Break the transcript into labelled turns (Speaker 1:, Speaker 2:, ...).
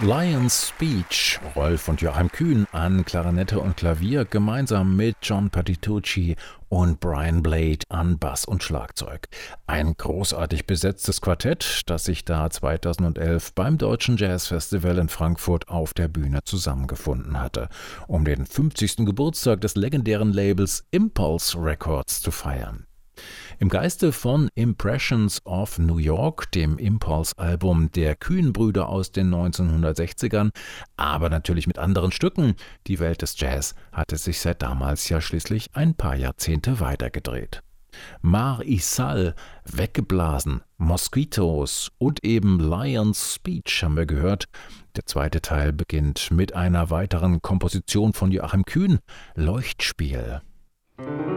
Speaker 1: Lion's Speech, Rolf und Joachim Kühn an Klarinette und Klavier gemeinsam mit John Patitucci und Brian Blade an Bass und Schlagzeug. Ein großartig besetztes Quartett, das sich da 2011 beim Deutschen Jazzfestival in Frankfurt auf der Bühne zusammengefunden hatte, um den 50. Geburtstag des legendären Labels Impulse Records zu feiern. Im Geiste von Impressions of New York, dem Impulse-Album der Kühn-Brüder aus den 1960ern, aber natürlich mit anderen Stücken. Die Welt des Jazz hatte sich seit damals ja schließlich ein paar Jahrzehnte weitergedreht. Mar Isal, Weggeblasen, Mosquitos und eben Lion's Speech haben wir gehört. Der zweite Teil beginnt mit einer weiteren Komposition von Joachim Kühn, Leuchtspiel.